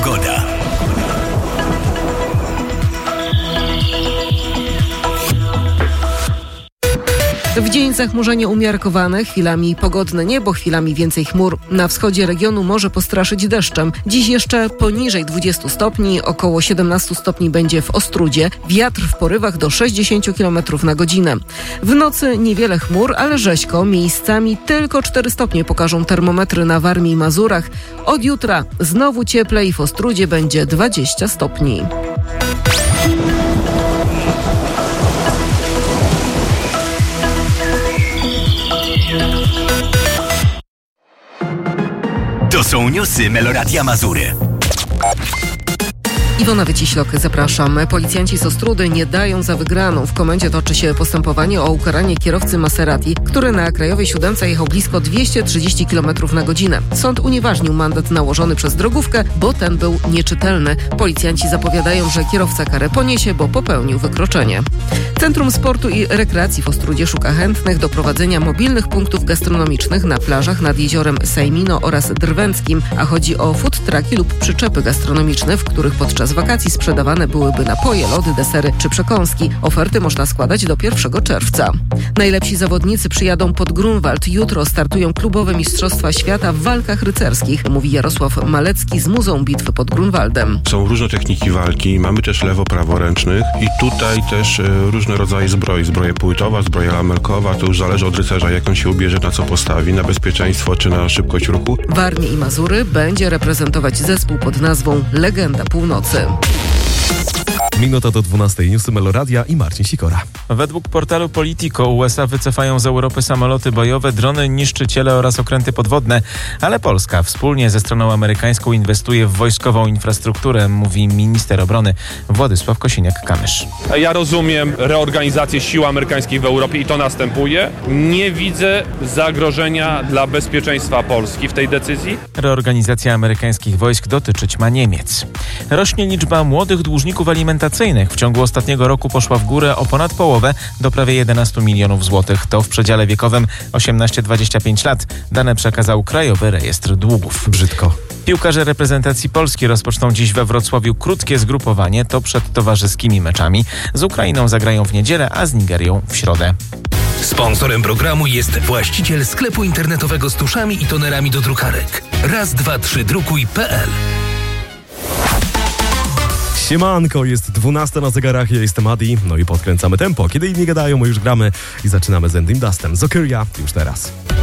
Pogoda. W dzień zachmurzenie umiarkowane, chwilami pogodne niebo, chwilami więcej chmur. Na wschodzie regionu może postraszyć deszczem. Dziś jeszcze poniżej 20 stopni, około 17 stopni będzie w Ostródzie. Wiatr w porywach do 60 km na godzinę. W nocy niewiele chmur, ale rzeźko. Miejscami tylko 4 stopnie pokażą termometry na Warmii i Mazurach. Od jutra znowu cieplej, w Ostródzie będzie 20 stopni. To są newsy Meloradia Mazury. Iwona Wyciślok, zapraszam. Policjanci z Ostródy nie dają za wygraną. W komendzie toczy się postępowanie o ukaranie kierowcy Maserati, który na Krajowej Siódemce jechał blisko 230 km na godzinę. Sąd unieważnił mandat nałożony przez drogówkę, bo ten był nieczytelny. Policjanci zapowiadają, że kierowca karę poniesie, bo popełnił wykroczenie. Centrum Sportu i Rekreacji w Ostródzie szuka chętnych do prowadzenia mobilnych punktów gastronomicznych na plażach nad jeziorem Sejmino oraz Drwęckim, a chodzi o food trucki lub przyczepy gastronomiczne, w których podczas wakacji sprzedawane byłyby napoje, lody, desery czy przekąski. Oferty można składać do 1 czerwca. Najlepsi zawodnicy przyjadą pod Grunwald. Jutro startują klubowe Mistrzostwa Świata w walkach rycerskich, mówi Jarosław Malecki z Muzeum Bitwy pod Grunwaldem. Są różne techniki walki, mamy też lewo-praworęcznych i tutaj też różne rodzaje zbroi. Zbroja płytowa, zbroja lamelkowa, to już zależy od rycerza, jak on się ubierze, na co postawi, na bezpieczeństwo czy na szybkość ruchu. Warmię i Mazury będzie reprezentować zespół pod nazwą Legenda Północy. Minuta do 12. Newsy Meloradia i Marcin Sikora. Według portalu Politico USA wycofają z Europy samoloty bojowe, drony, niszczyciele oraz okręty podwodne, ale Polska wspólnie ze stroną amerykańską inwestuje w wojskową infrastrukturę, mówi minister obrony Władysław Kosiniak-Kamysz. Ja rozumiem reorganizację sił amerykańskich w Europie i to następuje. Nie widzę zagrożenia dla bezpieczeństwa Polski w tej decyzji. Reorganizacja amerykańskich wojsk dotyczyć ma Niemiec. Rośnie liczba młodych dłużników alimentacyjnych. W ciągu ostatniego roku poszła w górę o ponad połowę, do prawie 11 milionów złotych. To w przedziale wiekowym 18-25 lat. Dane przekazał Krajowy Rejestr Długów. Brzydko. Piłkarze reprezentacji Polski rozpoczną dziś we Wrocławiu krótkie zgrupowanie. To przed towarzyskimi meczami. Z Ukrainą zagrają w niedzielę, a z Nigerią w środę. Sponsorem programu jest właściciel sklepu internetowego z tuszami i tonerami do drukarek. raz2 3drukuj.pl. Siemanko, jest 12 na zegarach, ja jestem Adi, no i podkręcamy tempo. Kiedy inni gadają, my już gramy i zaczynamy z Ending Dustem. Zokyria już teraz.